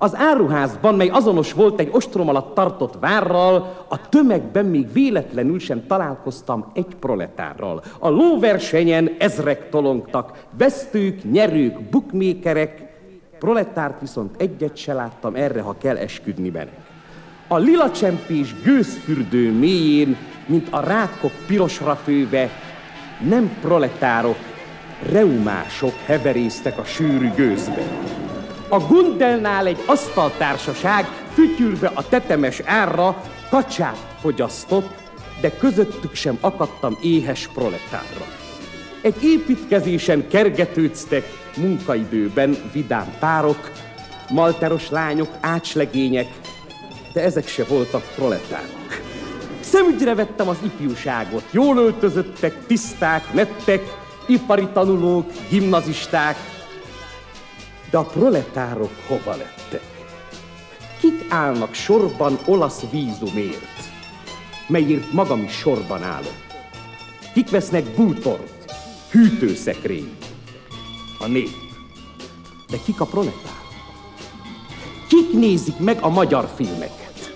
Az áruházban, mely azonos volt egy ostrom alatt tartott várral, a tömegben még véletlenül sem találkoztam egy proletárral. A lóversenyen ezrek tolongtak, vesztők, nyerők, bukmékerek, proletárt viszont egyet se láttam, erre, ha kell esküdni menek. A lilacsempés gőzfürdő mélyén, mint a rákok pirosra főve, nem proletárok, reumások heverésztek a sűrű gőzbe. A Gundelnál egy asztaltársaság fütyülve a tetemes árra kacsát fogyasztott, de közöttük sem akadtam éhes proletárra. Egy építkezésen kergetőztek munkaidőben vidám párok, malteros lányok, ácslegények, de ezek se voltak proletárok. Szemügyre vettem az ifjúságot, jól öltözöttek, tiszták, nettek, ipari tanulók, gimnazisták, de a proletárok hova lettek? Kik állnak sorban olasz vízumért, melyért magam is sorban állok? Kik vesznek bútort, hűtőszekrényt? A nép. De kik a proletár? Kik nézik meg a magyar filmeket?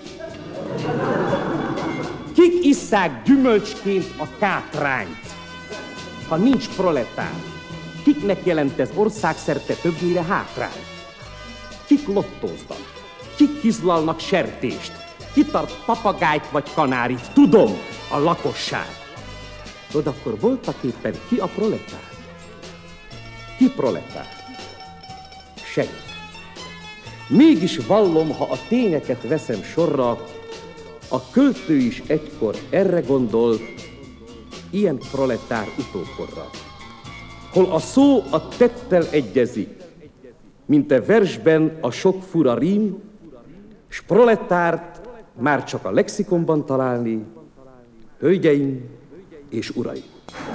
Kik isszák gyümölcsként a kátrányt? Ha nincs proletár, kiknek jelent ez országszerte többnyire hátrány? Kik lottóznak? Kik hizlalnak sertést? Ki tart papagájt vagy kanárit? Tudom, a lakosság. Tudod, akkor voltak éppen ki a proletár? Ki proletár? Senki. Mégis vallom, ha a tényeket veszem sorra, a költő is egykor erre gondolt, ilyen proletár utókorra, hol a szó a tettel egyezik, mint a versben a sok fura rím, s proletárt már csak a lexikonban találni, hölgyeim és uraim.